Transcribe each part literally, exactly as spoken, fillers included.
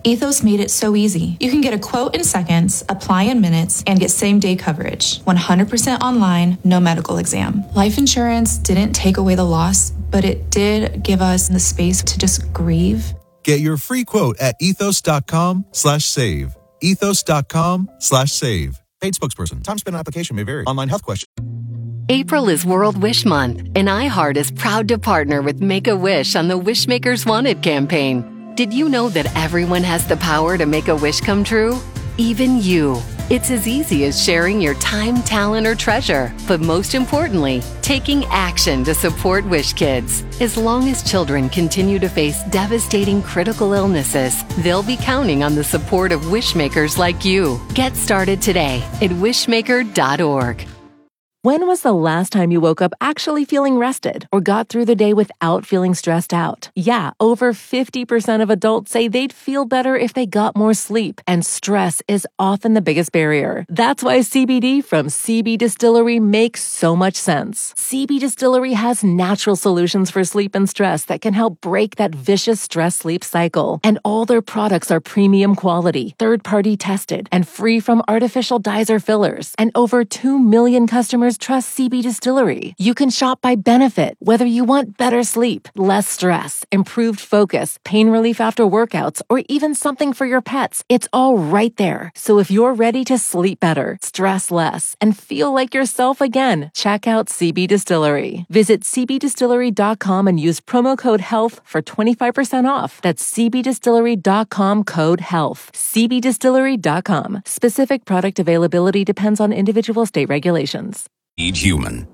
Ethos made it so easy. You can get a quote in seconds, apply in minutes, and get same-day coverage. one hundred percent online, no medical exam. Life insurance didn't take away the loss, but it did give us the space to just grieve. Get your free quote at ethos.com slash save. Ethos.com slash save. Paid spokesperson. Time spent on application may vary. Online health question. April is World Wish Month, and iHeart is proud to partner with Make-A-Wish on the Wishmakers Wanted campaign. Did you know that everyone has the power to make a wish come true? Even you. It's as easy as sharing your time, talent, or treasure, but most importantly, taking action to support Wish Kids. As long as children continue to face devastating critical illnesses, they'll be counting on the support of Wishmakers like you. Get started today at wishmaker dot org. When was the last time you woke up actually feeling rested or got through the day without feeling stressed out? Yeah, over fifty percent of adults say they'd feel better if they got more sleep, and stress is often the biggest barrier. That's why C B D from C B Distillery makes so much sense. C B Distillery has natural solutions for sleep and stress that can help break that vicious stress-sleep cycle. And all their products are premium quality, third-party tested, and free from artificial dyes or fillers. And over two million customers trust C B Distillery. You can shop by benefit, whether you want better sleep, less stress, improved focus, pain relief after workouts, or even something for your pets. It's all right there. So if you're ready to sleep better, stress less, and feel like yourself again, check out C B Distillery. Visit c b distillery dot com and use promo code HEALTH for twenty-five percent off. That's c b distillery dot com code HEALTH. c b distillery dot com. Specific product availability depends on individual state regulations. Eat human.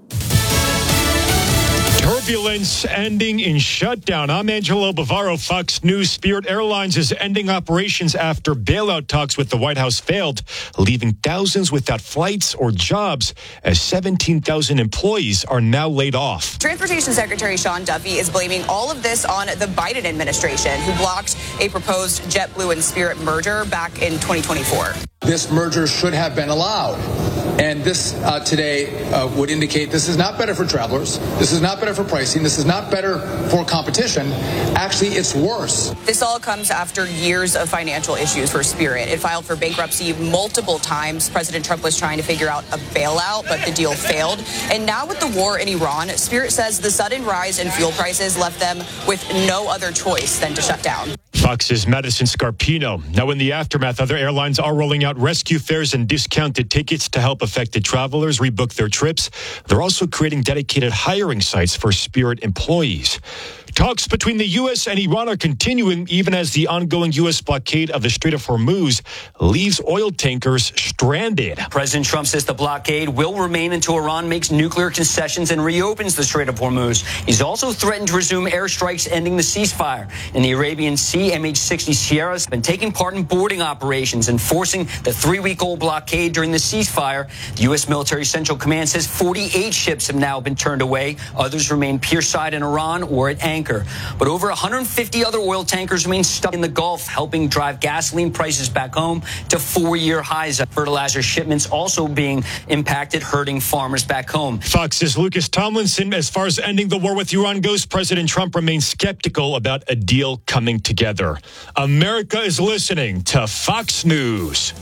Turbulence ending in shutdown. I'm Angelo Bavaro, Fox News. Spirit Airlines is ending operations after bailout talks with the White House failed, leaving thousands without flights or jobs as seventeen thousand employees are now laid off. Transportation Secretary Sean Duffy is blaming all of this on the Biden administration, who blocked a proposed JetBlue and Spirit merger back in twenty twenty-four. This merger should have been allowed. And this uh, today uh, would indicate this is not better for travelers. This is not better for pricing. This is not better for competition. Actually, it's worse. This all comes after years of financial issues for Spirit. It filed for bankruptcy multiple times. President Trump was trying to figure out a bailout, but the deal failed. And now with the war in Iran, Spirit says the sudden rise in fuel prices left them with no other choice than to shut down. Fox's Madison Scarpino. Now, in the aftermath, other airlines are rolling out rescue fares and discounted tickets to help affected travelers rebook their trips. They're also creating dedicated hiring sites for Spirit employees. Talks between the U S and Iran are continuing even as the ongoing U S blockade of the Strait of Hormuz leaves oil tankers stranded. President Trump says the blockade will remain until Iran makes nuclear concessions and reopens the Strait of Hormuz. He's also threatened to resume airstrikes ending the ceasefire. In the Arabian Sea, M H sixty Sierra has been taking part in boarding operations, enforcing the three-week-old blockade during the ceasefire. The U S Military Central Command says forty-eight ships have now been turned away. Others remain pierside in Iran or at anchor. But over one hundred fifty other oil tankers remain stuck in the Gulf, helping drive gasoline prices back home to four-year highs. Fertilizer shipments also being impacted, hurting farmers back home. Fox's Lucas Tomlinson. As far as ending the war with Iran goes, President Trump remains skeptical about a deal coming together. America is listening to Fox News.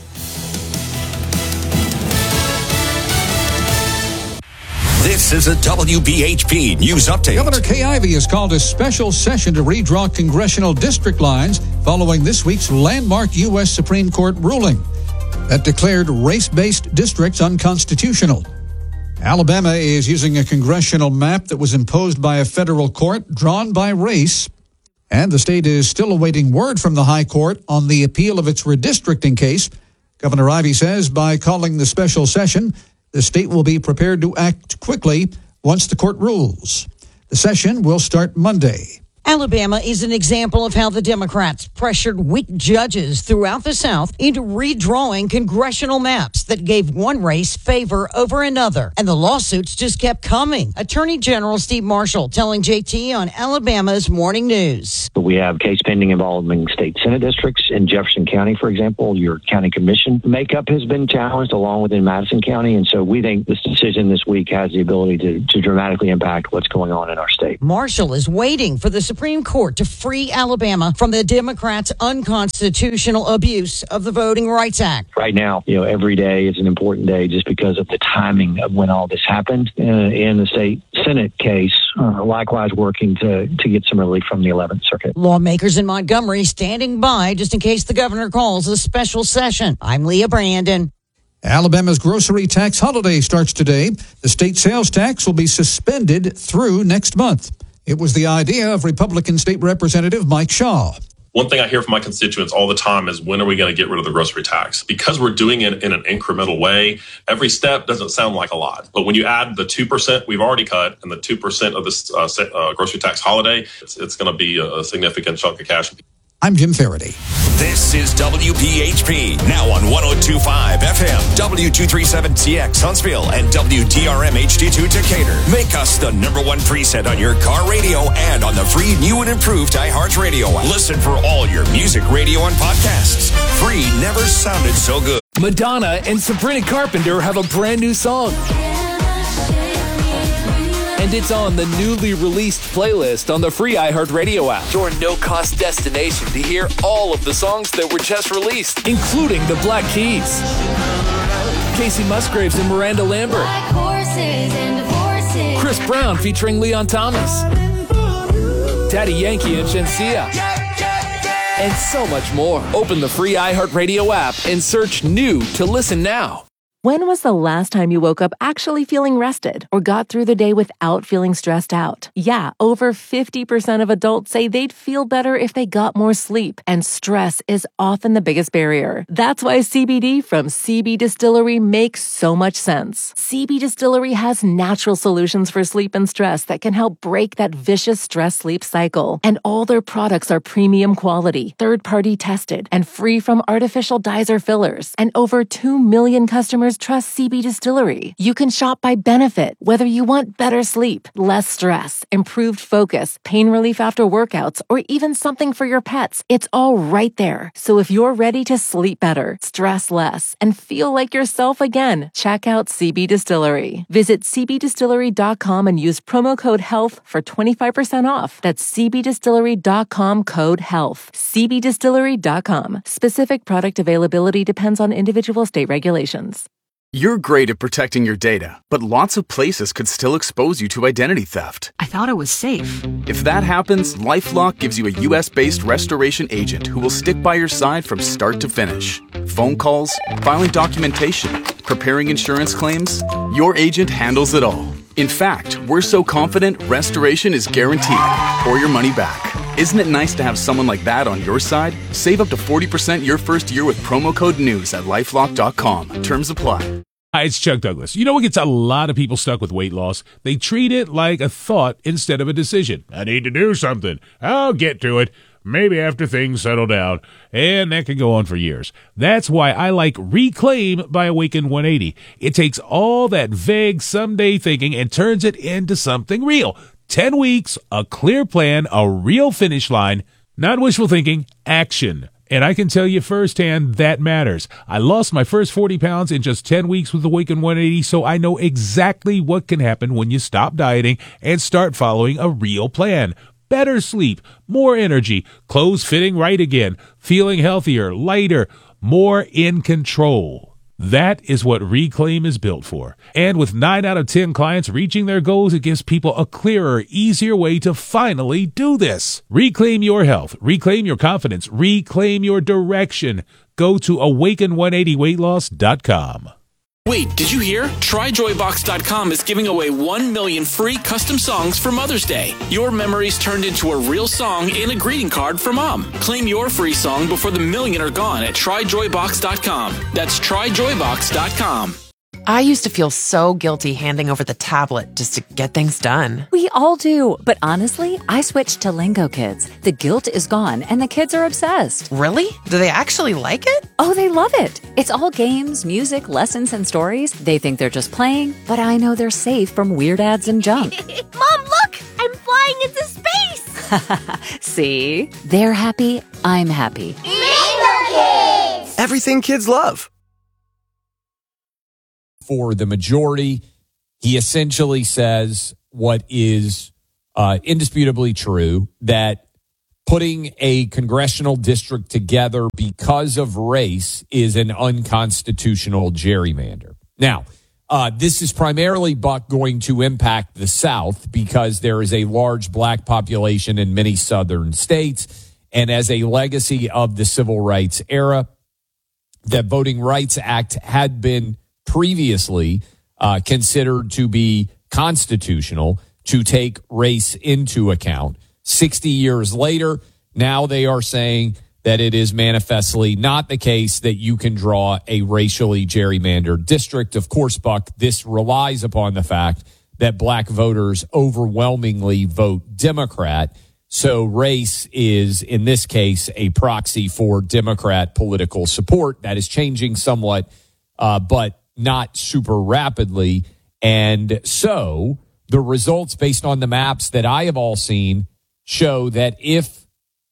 This is a W B H P News Update. Governor Kay Ivey has called a special session to redraw congressional district lines following this week's landmark U S Supreme Court ruling that declared race-based districts unconstitutional. Alabama is using a congressional map that was imposed by a federal court drawn by race, and the state is still awaiting word from the high court on the appeal of its redistricting case. Governor Ivey says by calling the special session, the state will be prepared to act quickly once the court rules. The session will start Monday. Alabama is an example of how the Democrats pressured weak judges throughout the South into redrawing congressional maps that gave one race favor over another. And the lawsuits just kept coming. Attorney General Steve Marshall telling J T on Alabama's Morning News. We have case pending involving state Senate districts in Jefferson County, for example. Your county commission makeup has been challenged along with in Madison County. And so we think this decision this week has the ability to, to dramatically impact what's going on in our state. Marshall is waiting for the Supreme Court to free Alabama from the Democrats' unconstitutional abuse of the Voting Rights Act. Right now, you know, every day is an important day just because of the timing of when all this happened uh, in the state Senate case, uh, likewise working to, to get some relief from the eleventh Circuit. Lawmakers in Montgomery standing by just in case the governor calls a special session. I'm Leah Brandon. Alabama's grocery tax holiday starts today. The state sales tax will be suspended through next month. It was the idea of Republican State Representative Mike Shaw. One thing I hear from my constituents all the time is, when are we going to get rid of the grocery tax? Because we're doing it in an incremental way, every step doesn't sound like a lot. But when you add the two percent we've already cut and the two percent of this uh, uh, grocery tax holiday, it's, it's going to be a significant chunk of cash. I'm Jim Faraday. This is W P H P, now on one oh two point five F M, W two thirty-seven T X Huntsville, and W D R M H D two Decatur. Make us the number one preset on your car radio and on the free new and improved iHeartRadio app. Listen for all your music, radio, and podcasts. Free never sounded so good. Madonna and Sabrina Carpenter have a brand new song. And it's on the newly released playlist on the free iHeartRadio app. Your no-cost destination to hear all of the songs that were just released, including the Black Keys, Casey Musgraves and Miranda Lambert, Chris Brown featuring Leon Thomas, Daddy Yankee and Shenseea, and so much more. Open the free iHeartRadio app and search new to listen now. When was the last time you woke up actually feeling rested or got through the day without feeling stressed out? Yeah, over fifty percent of adults say they'd feel better if they got more sleep, and stress is often the biggest barrier. That's why C B D from C B Distillery makes so much sense. C B Distillery has natural solutions for sleep and stress that can help break that vicious stress-sleep cycle. And all their products are premium quality, third-party tested, and free from artificial dyes or fillers. And over two million customers trust C B Distillery. You can shop by benefit, whether you want better sleep, less stress, improved focus, pain relief after workouts, or even something for your pets. It's all right there. So if you're ready to sleep better, stress less, and feel like yourself again, check out C B Distillery. Visit c b distillery dot com and use promo code HEALTH for twenty-five percent off. That's c b distillery dot com code HEALTH. c b distillery dot com. Specific product availability depends on individual state regulations. You're great at protecting your data, but lots of places could still expose you to identity theft. I thought it was safe. If that happens, LifeLock gives you a U S-based restoration agent who will stick by your side from start to finish. Phone calls, filing documentation, preparing insurance claims, your agent handles it all. In fact, we're so confident restoration is guaranteed or your money back. Isn't it nice to have someone like that on your side? Save up to forty percent your first year with promo code NEWS at lifelock dot com. Terms apply. Hi, it's Chuck Douglas. You know what gets a lot of people stuck with weight loss? They treat it like a thought instead of a decision. I need to do something. I'll get to it. Maybe after things settle down. And that can go on for years. That's why I like Reclaim by Awaken one eighty. It takes all that vague someday thinking and turns it into something real. Ten weeks, a clear plan, a real finish line, not wishful thinking, action. And I can tell you firsthand that matters. I lost my first forty pounds in just ten weeks with Awaken one eighty, so I know exactly what can happen when you stop dieting and start following a real plan. Better sleep, more energy, clothes fitting right again, feeling healthier, lighter, more in control. That is what Reclaim is built for. And with nine out of ten clients reaching their goals, it gives people a clearer, easier way to finally do this. Reclaim your health. Reclaim your confidence. Reclaim your direction. Go to awaken one eighty weight loss dot com. Wait, did you hear? try joy box dot com is giving away one million free custom songs for Mother's Day. Your memories turned into a real song and a greeting card for Mom. Claim your free song before the million are gone at try joy box dot com. That's try joy box dot com. I used to feel so guilty handing over the tablet just to get things done. We all do. But honestly, I switched to Lingo Kids. The guilt is gone and the kids are obsessed. Really? Do they actually like it? Oh, they love it. It's all games, music, lessons, and stories. They think they're just playing, but I know they're safe from weird ads and junk. Mom, look! I'm flying into space! See? They're happy. I'm happy. Lingo Kids! Everything kids love. For the majority, he essentially says what is uh, indisputably true that putting a congressional district together because of race is an unconstitutional gerrymander. Now, uh, this is primarily, Buck, going to impact the South because there is a large black population in many southern states. And as a legacy of the civil rights era, the Voting Rights Act had been previously uh, considered to be constitutional to take race into account. sixty years later, now they are saying that it is manifestly not the case that you can draw a racially gerrymandered district. Of course, Buck, this relies upon the fact that black voters overwhelmingly vote Democrat. So race is, in this case, a proxy for Democrat political support. That is changing somewhat, uh, but not super rapidly. And so the results based on the maps that I have all seen show that if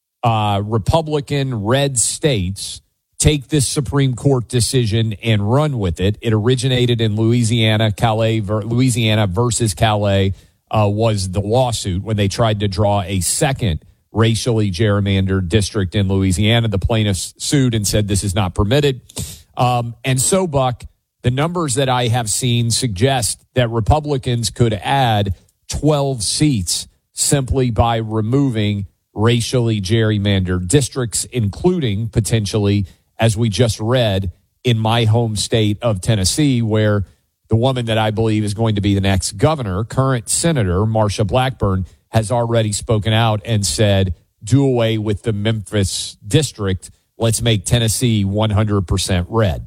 uh, Republican red states take this Supreme Court decision and run with it, it originated in Louisiana, Calais, Louisiana versus Calais uh, was the lawsuit when they tried to draw a second racially gerrymandered district in Louisiana. The plaintiffs sued and said this is not permitted. Um, and so, Buck, the numbers that I have seen suggest that Republicans could add twelve seats simply by removing racially gerrymandered districts, including potentially, as we just read, in my home state of Tennessee, where the woman that I believe is going to be the next governor, current Senator Marsha Blackburn, has already spoken out and said, do away with the Memphis district. Let's make Tennessee one hundred percent red.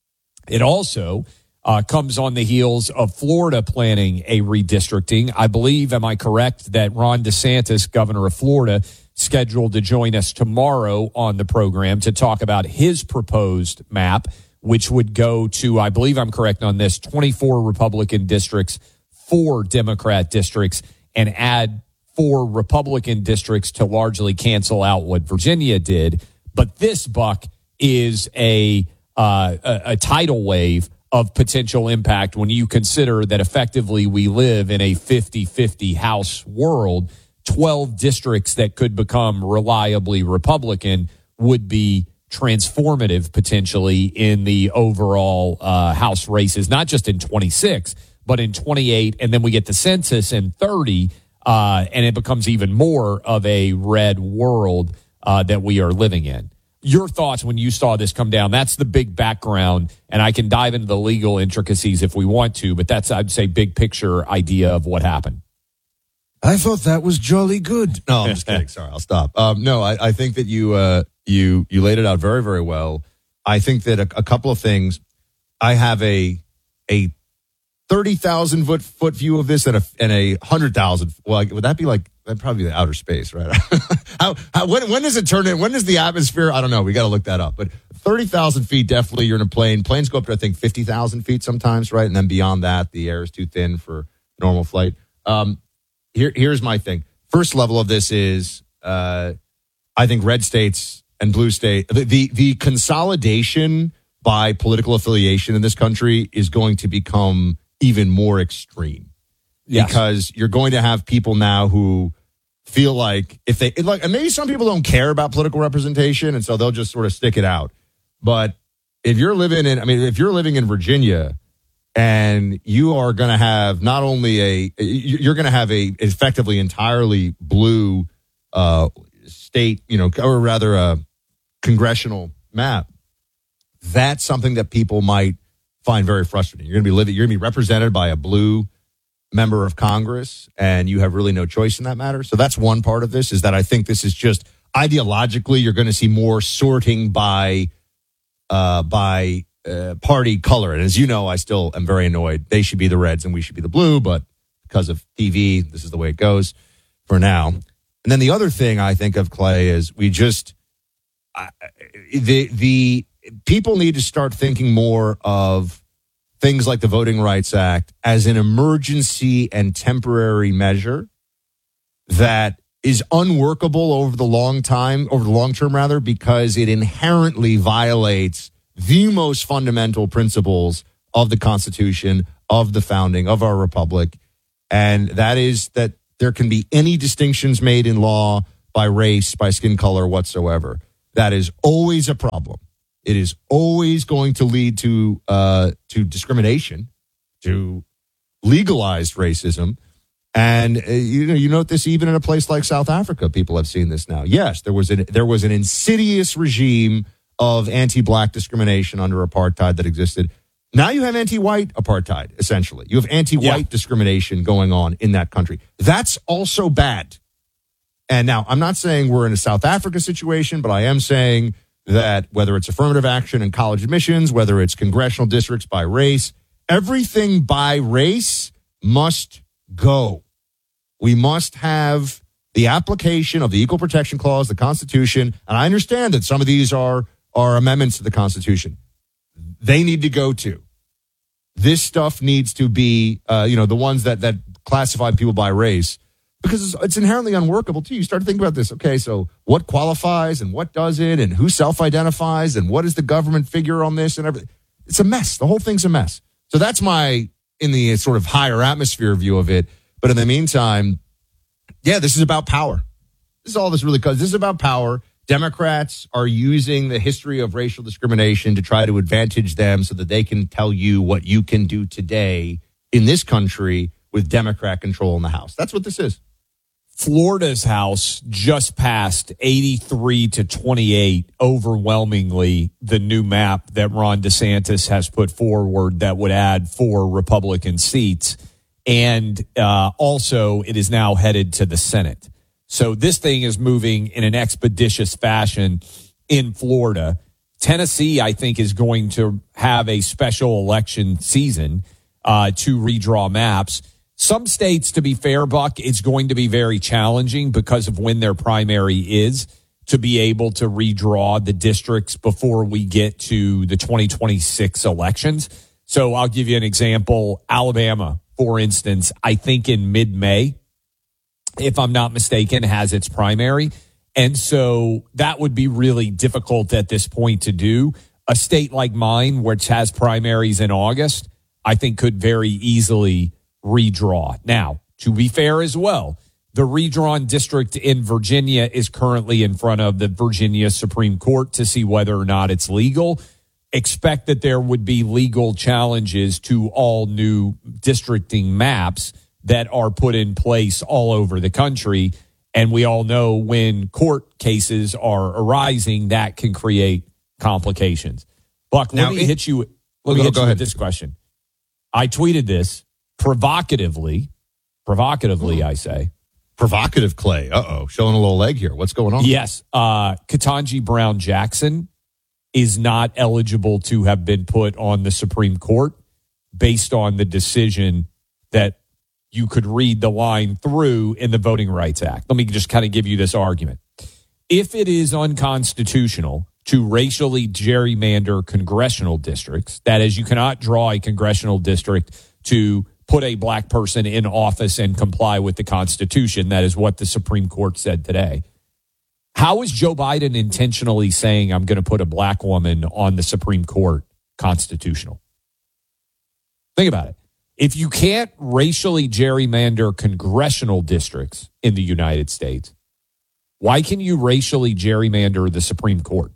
It also uh, comes on the heels of Florida planning a redistricting. I believe, am I correct, that Ron DeSantis, governor of Florida, scheduled to join us tomorrow on the program to talk about his proposed map, which would go to, I believe I'm correct on this, twenty-four Republican districts, four Democrat districts, and add four Republican districts to largely cancel out what Virginia did. But this, Buck, is a uh, a, a tidal wave of potential impact when you consider that effectively we live in a fifty-fifty House world. twelve districts that could become reliably Republican would be transformative potentially in the overall uh, House races, not just in twenty-six, but in twenty-eight. And then we get the census in thirty, uh, and it becomes even more of a red world uh, that we are living in. Your thoughts when you saw this come down? That's the big background, and I can dive into the legal intricacies if we want to, but that's, I'd say, big picture idea of what happened. I thought that was jolly good. No, I'm just kidding. Sorry, I'll stop. Um, no, I, I think that you uh, you you laid it out very, very well. I think that a, a couple of things. I have a a thirty thousand foot foot view of this and a and a hundred thousand. Well, would that be like that'd probably be the outer space, right? how, how when when does it turn in? When does the atmosphere? I don't know. We got to look that up. But thirty thousand feet, definitely. You're in a plane. Planes go up to I think fifty thousand feet sometimes, right? And then beyond that, the air is too thin for normal flight. Um, Here, here's my thing. First level of this is, uh, I think red states and blue state, the, the, the consolidation by political affiliation in this country is going to become even more extreme. Yes. Because you're going to have people now who feel like if they, like, and maybe some people don't care about political representation, and so they'll just sort of stick it out. But if you're living in, I mean, if you're living in Virginia, and you are going to have not only a, you're going to have a effectively entirely blue uh, state, you know, or rather a congressional map. That's something that people might find very frustrating. You're going to be living, you're going to be represented by a blue member of Congress, and you have really no choice in that matter. So that's one part of this, is that I think this is just ideologically, you're going to see more sorting by, uh, by, Uh, party color. And as you know, I still am very annoyed. They should be the reds and we should be the blue, but because of T V, this is the way it goes for now. And then the other thing I think of, Clay, is we just, uh, the, the people need to start thinking more of things like the Voting Rights Act as an emergency and temporary measure that is unworkable over the long time, over the long term rather, because it inherently violates the most fundamental principles of the Constitution, of the founding, of our republic. And that is that there can be any distinctions made in law by race, by skin color whatsoever. That is always a problem. It is always going to lead to uh, to discrimination, to legalized racism. And uh, you know, you note this even in a place like South Africa. People have seen this now. Yes, there was an there was an insidious regime of anti-black discrimination under apartheid that existed. Now you have anti-white apartheid, essentially. You have anti-white yeah. discrimination going on in that country. That's also bad. And now, I'm not saying we're in a South Africa situation, but I am saying that whether it's affirmative action in college admissions, whether it's congressional districts by race, everything by race must go. We must have the application of the Equal Protection Clause, the Constitution, and I understand that some of these are, are amendments to the Constitution. They need to go to. This stuff needs to be, uh, you know, the ones that, that classify people by race, because it's, it's inherently unworkable, too. You start to think about this. Okay, so what qualifies and what doesn't, and who self-identifies, and what is the government figure on this and everything. It's a mess. The whole thing's a mess. So that's my, in the sort of higher atmosphere view of it. But in the meantime, yeah, this is about power. This is all this really does. This is about power. Democrats are using the history of racial discrimination to try to advantage them so that they can tell you what you can do today in this country with Democrat control in the House. That's what this is. Florida's House just passed eighty-three to twenty-eight, overwhelmingly the new map that Ron DeSantis has put forward that would add four Republican seats. And uh, also, it is now headed to the Senate. So this thing is moving in an expeditious fashion in Florida. Tennessee, I think, is going to have a special election season uh, to redraw maps. Some states, to be fair, Buck, it's going to be very challenging because of when their primary is to be able to redraw the districts before we get to the twenty twenty-six elections. So I'll give you an example. Alabama, for instance, I think in mid-May, if I'm not mistaken, has its primary. And so that would be really difficult at this point to do. A state like mine, which has primaries in August, I think could very easily redraw. Now, to be fair as well, the redrawn district in Virginia is currently in front of the Virginia Supreme Court to see whether or not it's legal. Expect that there would be legal challenges to all new districting maps that are put in place all over the country. And we all know when court cases are arising, that can create complications. Buck, let now, me it, hit you, let me go, hit go you ahead. with this question. I tweeted this provocatively, provocatively, I say. Provocative Clay. Uh-oh, showing a little leg here. What's going on? Yes. Uh, Ketanji Brown Jackson is not eligible to have been put on the Supreme Court based on the decision that you could read the line through in the Voting Rights Act. Let me just kind of give you this argument. If it is unconstitutional to racially gerrymander congressional districts, that is, you cannot draw a congressional district to put a black person in office and comply with the Constitution. That is what the Supreme Court said today. How is Joe Biden intentionally saying I'm going to put a black woman on the Supreme Court constitutional? Think about it. If you can't racially gerrymander congressional districts in the United States, why can you racially gerrymander the Supreme Court?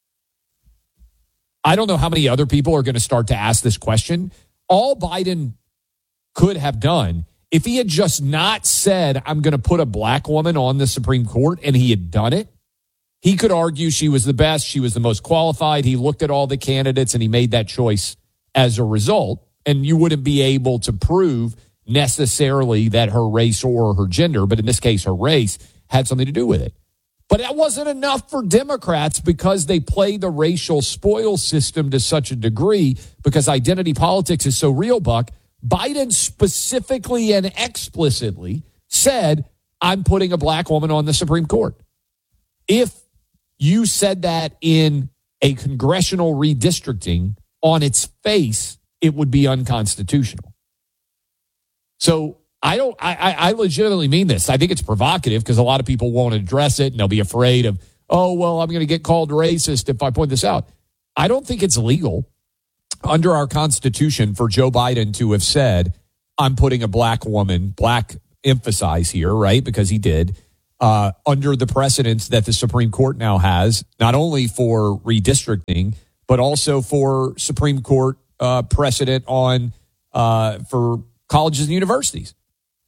I don't know how many other people are going to start to ask this question. All Biden could have done, if he had just not said, I'm going to put a black woman on the Supreme Court, and he had done it, he could argue she was the best, she was the most qualified. He looked at all the candidates, and he made that choice as a result. And you wouldn't be able to prove necessarily that her race or her gender, but in this case, her race, had something to do with it. But that wasn't enough for Democrats because they play the racial spoil system to such a degree, because identity politics is so real, Buck. Biden specifically and explicitly said, I'm putting a black woman on the Supreme Court. If you said that in a congressional redistricting, on its face, it would be unconstitutional. So I don't, I, I legitimately mean this. I think it's provocative because a lot of people won't address it and they'll be afraid of, oh, well, I'm going to get called racist if I point this out. I don't think it's legal under our Constitution for Joe Biden to have said, I'm putting a black woman, black emphasize here, right, because he did, uh, under the precedents that the Supreme Court now has, not only for redistricting, but also for Supreme Court uh, precedent on uh, for colleges and universities.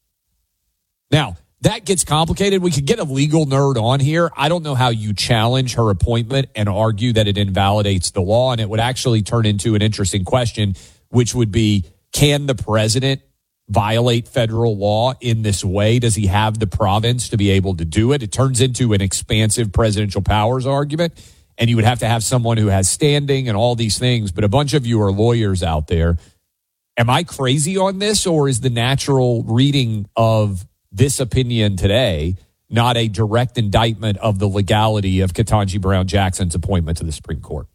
Now, that gets complicated. We could get a legal nerd on here. I don't know how you challenge her appointment and argue that it invalidates the law, and it would actually turn into an interesting question, which would be, can the president violate federal law in this way? Does he have the province to be able to do it? It turns into an expansive presidential powers argument, and you would have to have someone who has standing and all these things, but a bunch of you are lawyers out there. Am I crazy on this, or is the natural reading of this opinion today not a direct indictment of the legality of Ketanji Brown Jackson's appointment to the Supreme Court?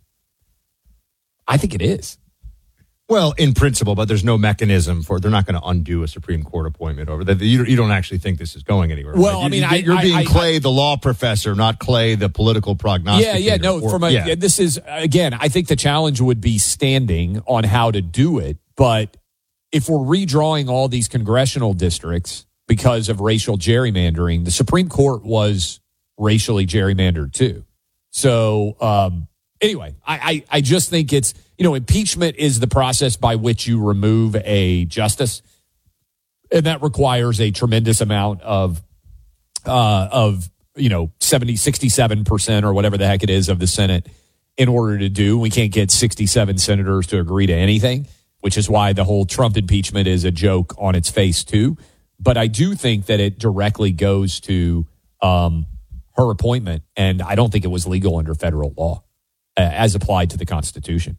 I think it is. Well, in principle, but there's no mechanism for, they're not going to undo a Supreme Court appointment over that. You, you don't actually think this is going anywhere. Well, right? I mean, you, I, you're I, being I, Clay, I, the law professor, not Clay, the political prognosticator. Yeah, yeah, no, or, from a, yeah. this is, again, I think the challenge would be standing on how to do it. But if we're redrawing all these congressional districts because of racial gerrymandering, the Supreme Court was racially gerrymandered too. So, um, anyway, I, I, I just think it's, you know, impeachment is the process by which you remove a justice, and that requires a tremendous amount of, uh, of, you know, seventy, sixty-seven percent or whatever the heck it is of the Senate in order to do. We can't get sixty-seven senators to agree to anything, which is why the whole Trump impeachment is a joke on its face too. But I do think that it directly goes to um, her appointment, and I don't think it was legal under federal law uh, as applied to the Constitution.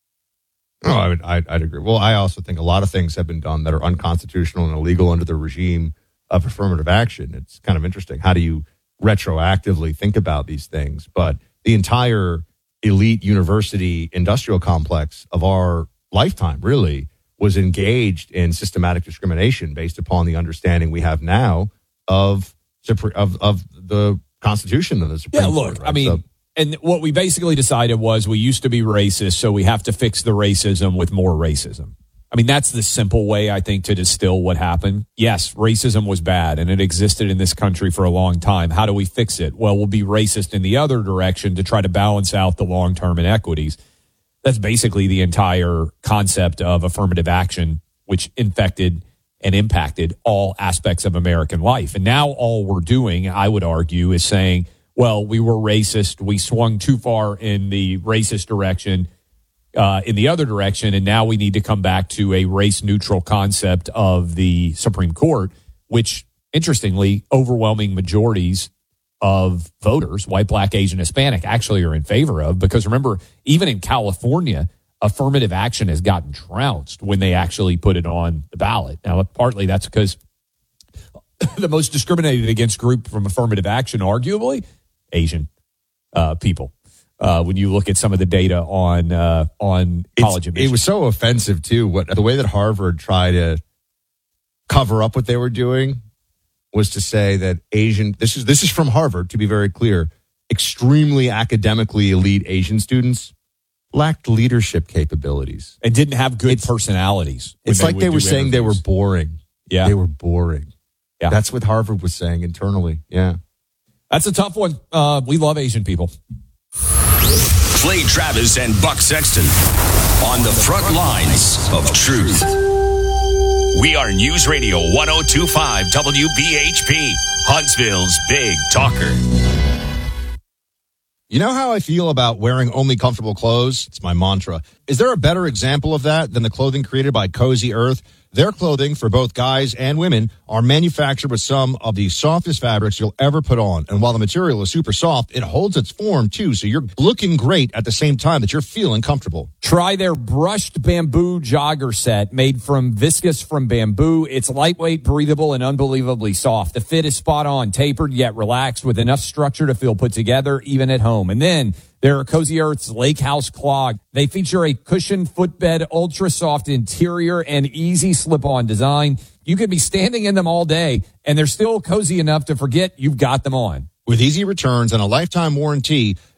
Oh, I would, I'd, I'd agree. Well, I also think a lot of things have been done that are unconstitutional and illegal under the regime of affirmative action. It's kind of interesting. How do you retroactively think about these things? But the entire elite university industrial complex of our lifetime really was engaged in systematic discrimination based upon the understanding we have now of of of the Constitution of the Supreme Yeah, Court. look, right? I mean, So, and what we basically decided was we used to be racist, so we have to fix the racism with more racism. I mean, that's the simple way, I think, to distill what happened. Yes, racism was bad, and it existed in this country for a long time. How do we fix it? Well, we'll be racist in the other direction to try to balance out the long-term inequities. That's basically the entire concept of affirmative action, which infected and impacted all aspects of American life. And now all we're doing, I would argue, is saying, well, we were racist. We swung too far in the racist direction, uh, in the other direction, and now we need to come back to a race-neutral concept of the Supreme Court, which, interestingly, overwhelming majorities of voters, white, black, Asian, Hispanic, actually are in favor of. Because remember, even in California, affirmative action has gotten trounced when they actually put it on the ballot. Now, partly that's because the most discriminated against group from affirmative action, arguably, Asian uh, people. Uh, when you look at some of the data on uh, on college admissions. it was so offensive too. What the way that Harvard tried to cover up what they were doing was to say that Asian. This is this is from Harvard, to be very clear. Extremely academically elite Asian students lacked leadership capabilities and didn't have good it's, personalities. It's like they were saying interviews. They were boring. Yeah, they were boring. Yeah, that's what Harvard was saying internally. Yeah, that's a tough one. Uh, we love Asian people. Clay Travis and Buck Sexton on the front lines of truth. We are News Radio one oh two point five W B H P, Huntsville's big talker. You know how I feel about wearing only comfortable clothes? It's my mantra. Is there a better example of that than the clothing created by Cozy Earth? Their clothing, for both guys and women, are manufactured with some of the softest fabrics you'll ever put on. And while the material is super soft, it holds its form, too, so you're looking great at the same time that you're feeling comfortable. Try their brushed bamboo jogger set made from viscose from bamboo. It's lightweight, breathable, and unbelievably soft. The fit is spot on, tapered yet relaxed, with enough structure to feel put together, even at home. And then there are Cozy Earth's Lake House Clog. They feature a cushioned footbed, ultra-soft interior, and easy slip-on design. You could be standing in them all day, and they're still cozy enough to forget you've got them on. With easy returns and a lifetime warranty,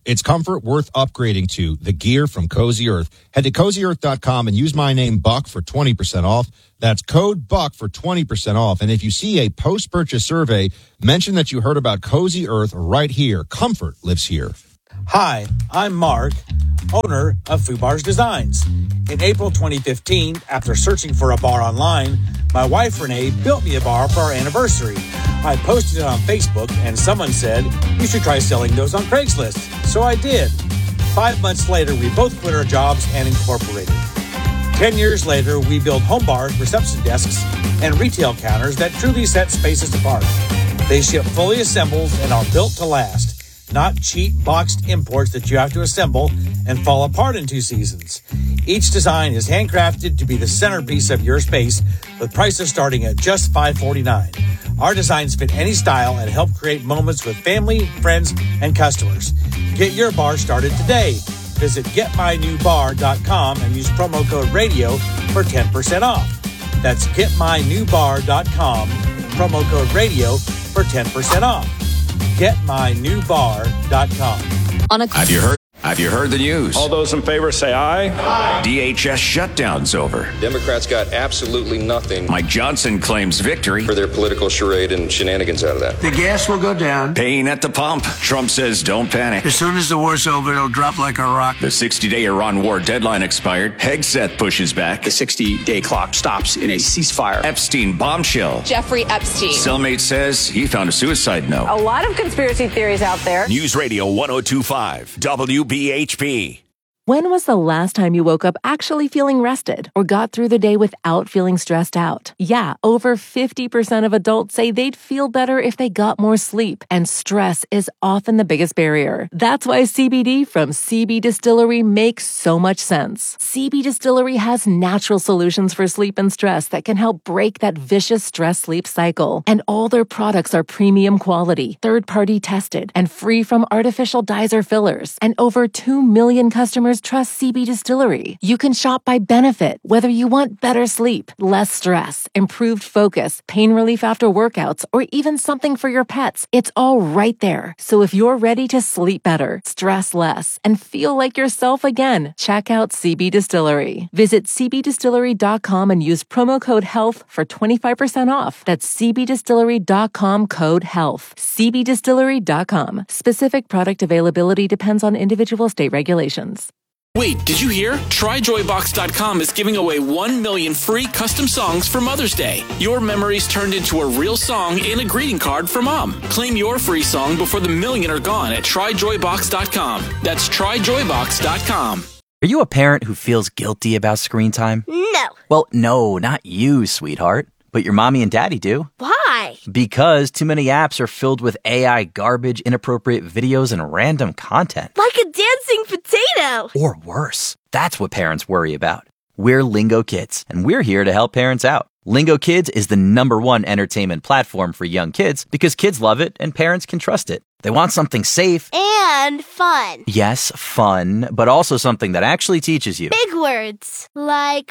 It's comfort worth upgrading to. The gear from Cozy Earth. Head to cozy earth dot com and use my name Buck for twenty percent off. That's code Buck for twenty percent off. And if you see a post-purchase survey, mention that you heard about Cozy Earth right here. Comfort lives here. Hi, I'm Mark, owner of Fubar's Designs. In April twenty fifteen, after searching for a bar online, my wife Renee built me a bar for our anniversary. I posted it on Facebook and someone said, you should try selling those on Craigslist. So I did. Five months later, we both quit our jobs and incorporated. Ten years later, we built home bars, reception desks, and retail counters that truly set spaces apart. They ship fully assembled and are built to last, not cheap boxed imports that you have to assemble and fall apart in two seasons. Each design is handcrafted to be the centerpiece of your space, with prices starting at just five dollars and forty-nine cents. Our designs fit any style and help create moments with family, friends, and customers. Get your bar started today. Visit get my new bar dot com and use promo code radio for ten percent off. That's get my new bar dot com, promo code radio for ten percent off. get my new bar dot com. On a- Have you heard? Have you heard the news? All those in favor say aye. Aye. D H S shutdown's over. Democrats got absolutely nothing. Mike Johnson claims victory for their political charade and shenanigans out of that. The gas will go down. Pain at the pump. Trump says don't panic. As soon as the war's over, it'll drop like a rock. The sixty-day Iran war deadline expired. Hegseth pushes back. The sixty-day clock stops in a ceasefire. Epstein bombshell. Jeffrey Epstein. Cellmate says he found a suicide note. A lot of conspiracy theories out there. News Radio one oh two point five W B H P. When was the last time you woke up actually feeling rested or got through the day without feeling stressed out? Yeah, over fifty percent of adults say they'd feel better if they got more sleep, and stress is often the biggest barrier. That's why C B D from C B Distillery makes so much sense. C B Distillery has natural solutions for sleep and stress that can help break that vicious stress-sleep cycle. And all their products are premium quality, third-party tested, and free from artificial dyes or fillers. And over two million customers trust C B Distillery. You can shop by benefit, whether you want better sleep, less stress, improved focus, pain relief after workouts, or even something for your pets. It's all right there. So if you're ready to sleep better, stress less, and feel like yourself again, check out C B Distillery. Visit c b distillery dot com and use promo code HEALTH for twenty-five percent off. That's c b distillery dot com code HEALTH. c b distillery dot com. Specific product availability depends on individual state regulations. Wait, did you hear? try joy box dot com is giving away one million free custom songs for Mother's Day. Your memories turned into a real song and a greeting card for Mom. Claim your free song before the million are gone at try joy box dot com. That's try joy box dot com. Are you a parent who feels guilty about screen time? No. Well, no, not you, sweetheart. But your mommy and daddy do. Why? Because too many apps are filled with A I garbage, inappropriate videos, and random content. Like a dancing potato. Or worse. That's what parents worry about. We're Lingo Kids, and we're here to help parents out. Lingo Kids is the number one entertainment platform for young kids because kids love it and parents can trust it. They want something safe. And fun. Yes, fun, but also something that actually teaches you. Big words. Like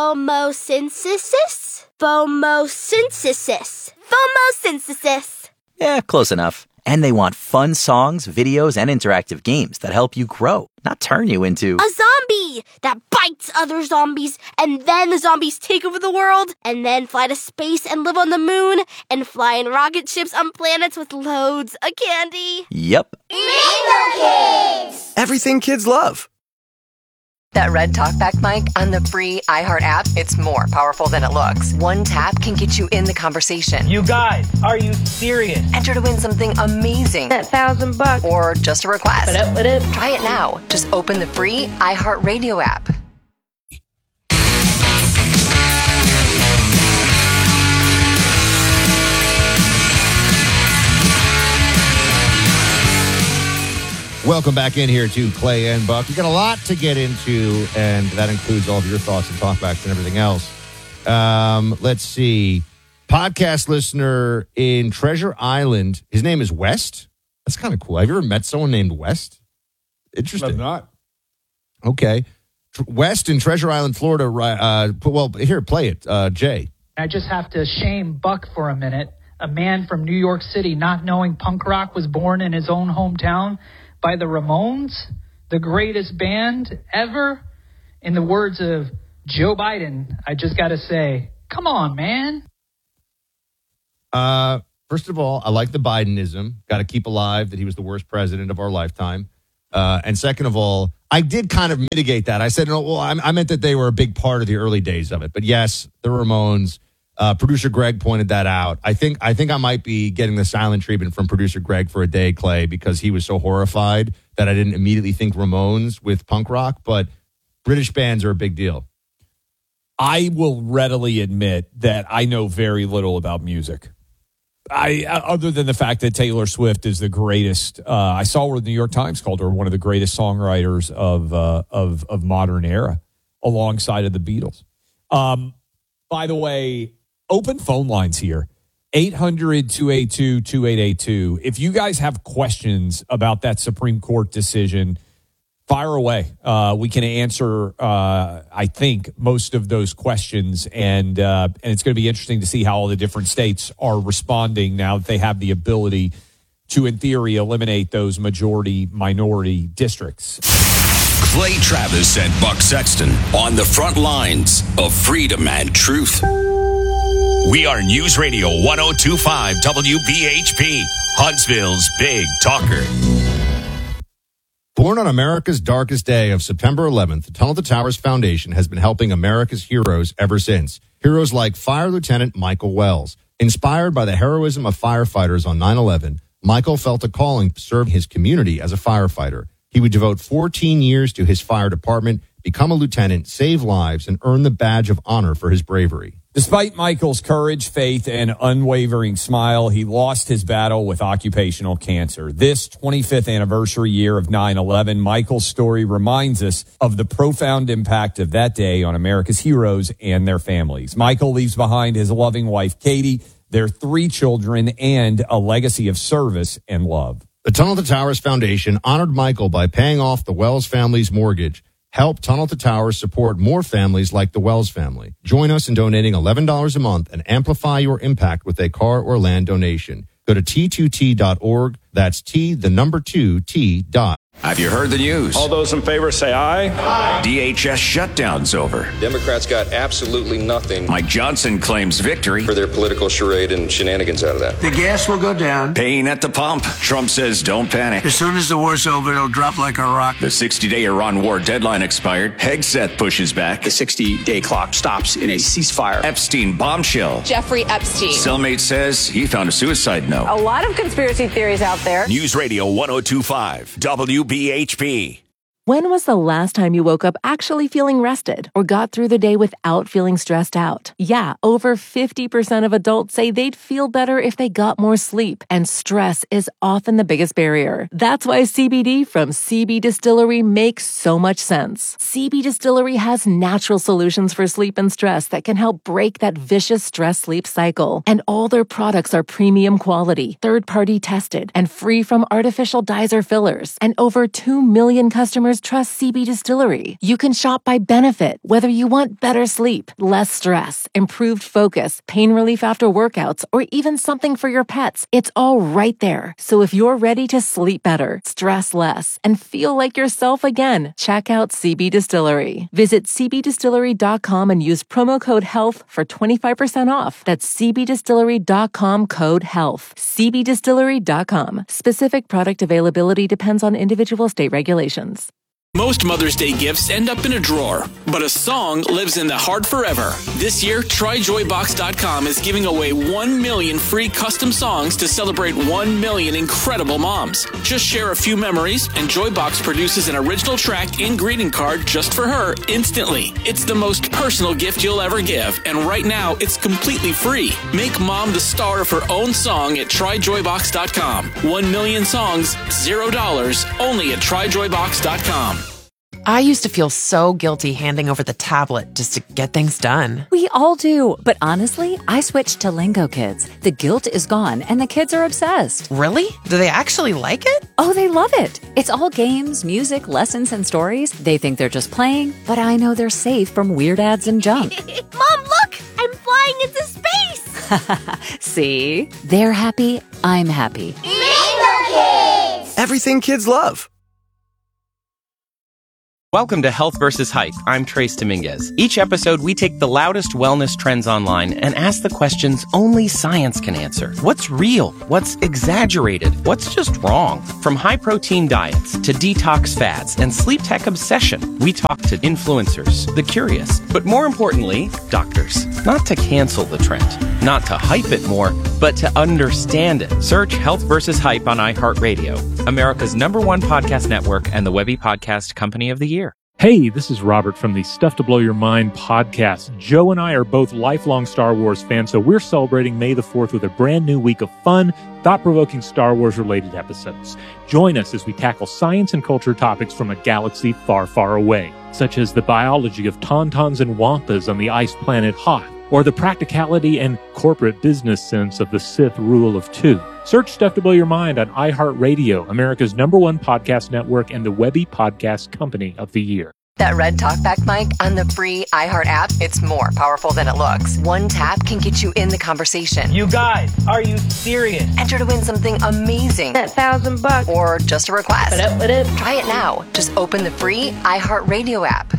phomosynthesis? Phomosynthesis. Phomosynthesis. Yeah, close enough. And they want fun songs, videos, and interactive games that help you grow, not turn you into a zombie that bites other zombies, and then the zombies take over the world, and then fly to space and live on the moon, and fly in rocket ships on planets with loads of candy. Yep. Lingo Kids! Everything kids love. That red talkback mic on the free iHeart app, it's more powerful than it looks. One tap can get you in the conversation. You guys, are you serious? Enter to win something amazing. That thousand bucks. Or just a request. What up, what up? Try it now. Just open the free iHeart Radio app. Welcome back in here to Clay and Buck. We got a lot to get into, and that includes all of your thoughts and talkbacks and everything else. Um, let's see. Podcast listener in Treasure Island. His name is West. That's kind of cool. Have you ever met someone named West? Interesting. I've not. Okay. West in Treasure Island, Florida. Uh, well, here, play it. Uh, Jay. I just have to shame Buck for a minute. A man from New York City not knowing punk rock was born in his own hometown. by the Ramones, the greatest band ever. In the words of Joe Biden, I just got to say, come on, man. Uh, first of all, I like the Bidenism. Got to keep alive that he was the worst president of our lifetime. Uh, and second of all, I did kind of mitigate that. I said, no, well, I, I meant that they were a big part of the early days of it. But yes, the Ramones. Uh, producer Greg pointed that out. I think I think I might be getting the silent treatment from producer Greg for a day, Clay, because he was so horrified that I didn't immediately think Ramones with punk rock. But British bands are a big deal. I will readily admit that I know very little about music. I, other than the fact that Taylor Swift is the greatest. Uh, I saw where the New York Times called her one of the greatest songwriters of uh, of of modern era, alongside of the Beatles. Um, by the way, open phone lines here, eight hundred, two eight two, two eight eight two. If you guys have questions about that Supreme Court decision, fire away. Uh, we can answer, uh, I think, most of those questions, and uh, and it's going to be interesting to see how all the different states are responding now that they have the ability to, in theory, eliminate those majority-minority districts. Clay Travis and Buck Sexton on the front lines of freedom and truth. We are News Radio one oh two point five W B H P, Huntsville's big talker. Born on America's darkest day of September eleventh, the Tunnel to Towers Foundation has been helping America's heroes ever since. Heroes like Fire Lieutenant Michael Wells. Inspired by the heroism of firefighters on nine eleven, Michael felt a calling to serve his community as a firefighter. He would devote fourteen years to his fire department, become a lieutenant, save lives, and earn the badge of honor for his bravery. Despite Michael's courage, faith, and unwavering smile, he lost his battle with occupational cancer. This twenty-fifth anniversary year of nine eleven, Michael's story reminds us of the profound impact of that day on America's heroes and their families. Michael leaves behind his loving wife, Katie, their three children, and a legacy of service and love. The Tunnel to Towers Foundation honored Michael by paying off the Wells family's mortgage. Help Tunnel to Towers support more families like the Wells family. Join us in donating eleven dollars a month and amplify your impact with a car or land donation. Go to T two T dot org. That's T, the number two, T dot. Have you heard the news? All those in favor say aye. Aye. D H S shutdown's over. Democrats got absolutely nothing. Mike Johnson claims victory for their political charade and shenanigans out of that. The gas will go down. Pain at the pump. Trump says don't panic. As soon as the war's over, it'll drop like a rock. The sixty-day Iran war deadline expired. Hegseth pushes back. The sixty-day clock stops in a ceasefire. Epstein bombshell. Jeffrey Epstein. Cellmate says he found a suicide note. A lot of conspiracy theories out there. News Radio one oh two point five W B H P. When was the last time you woke up actually feeling rested or got through the day without feeling stressed out? Yeah, over fifty percent of adults say they'd feel better if they got more sleep, and stress is often the biggest barrier. That's why C B D from C B Distillery makes so much sense. C B Distillery has natural solutions for sleep and stress that can help break that vicious stress-sleep cycle. And all their products are premium quality, third-party tested, and free from artificial dyes or fillers. And over two million customers trust C B Distillery. You can shop by benefit, whether you want better sleep, less stress, improved focus, pain relief after workouts, or even something for your pets. It's all right there. So if you're ready to sleep better, stress less, and feel like yourself again, check out C B Distillery. Visit C B distillery dot com and use promo code HEALTH for twenty-five percent off. That's C B distillery dot com code HEALTH. C B distillery dot com. Specific product availability depends on individual state regulations. Most Mother's Day gifts end up in a drawer, but a song lives in the heart forever. This year, Try Joy Box dot com is giving away one million free custom songs to celebrate one million incredible moms. Just share a few memories, and Joybox produces an original track and greeting card just for her instantly. It's the most personal gift you'll ever give, and right now, it's completely free. Make mom the star of her own song at Try Joy Box dot com. One million songs, zero dollars, only at Try Joy Box dot com. I used to feel so guilty handing over the tablet just to get things done. We all do, but honestly, I switched to Lingo Kids. The guilt is gone, and the kids are obsessed. Really? Do they actually like it? Oh, they love it. It's all games, music, lessons, and stories. They think they're just playing, but I know they're safe from weird ads and junk. Mom, look! I'm flying into space! See? They're happy, I'm happy. Lingo Kids! Everything kids love. Welcome to Health versus Hype. I'm Trace Dominguez. Each episode, we take the loudest wellness trends online and ask the questions only science can answer. What's real? What's exaggerated? What's just wrong? From high-protein diets to detox fads and sleep tech obsession, we talk to influencers, the curious, but more importantly, doctors. Not to cancel the trend, not to hype it more, but to understand it. Search Health versus Hype on iHeartRadio, America's number one podcast network and the Webby Podcast Company of the Year. Hey, this is Robert from the Stuff to Blow Your Mind podcast. Joe and I are both lifelong Star Wars fans, so we're celebrating May the fourth with a brand new week of fun, thought-provoking Star Wars-related episodes. Join us as we tackle science and culture topics from a galaxy far, far away, such as the biology of tauntauns and wampas on the ice planet Hoth, or the practicality and corporate business sense of the Sith rule of two. Search Stuff to Blow Your Mind on iHeartRadio, America's number one podcast network and the Webby Podcast Company of the Year. That red talkback mic on the free iHeart app, it's more powerful than it looks. One tap can get you in the conversation. You guys, are you serious? Enter to win something amazing. That thousand bucks. Or just a request. What up, what up? Try it now. Just open the free iHeartRadio app.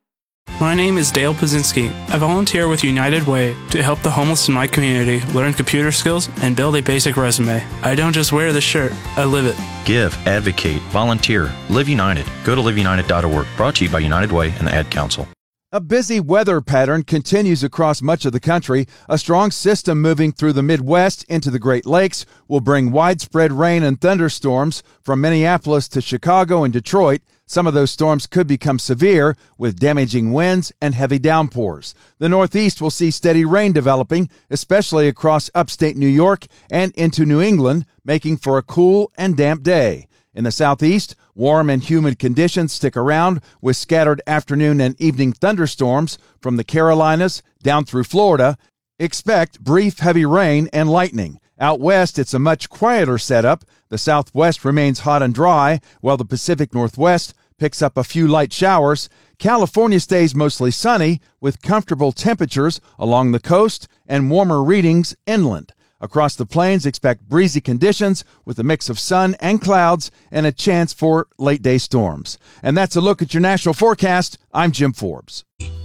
My name is Dale Pazinski. I volunteer with United Way to help the homeless in my community learn computer skills and build a basic resume. I don't just wear the shirt, I live it. Give, advocate, volunteer, Live United. Go to live united dot org. Brought to you by United Way and the Ad Council. A busy weather pattern continues across much of the country. A strong system moving through the Midwest into the Great Lakes will bring widespread rain and thunderstorms from Minneapolis to Chicago and Detroit. Some of those storms could become severe with damaging winds and heavy downpours. The Northeast will see steady rain developing, especially across upstate New York and into New England, making for a cool and damp day. In the Southeast, warm and humid conditions stick around with scattered afternoon and evening thunderstorms from the Carolinas down through Florida. Expect brief heavy rain and lightning. Out west, it's a much quieter setup. The Southwest remains hot and dry, while the Pacific Northwest picks up a few light showers. California stays mostly sunny with comfortable temperatures along the coast and warmer readings inland. Across the plains, expect breezy conditions with a mix of sun and clouds and a chance for late-day storms. And that's a look at your national forecast. I'm Jim Forbes.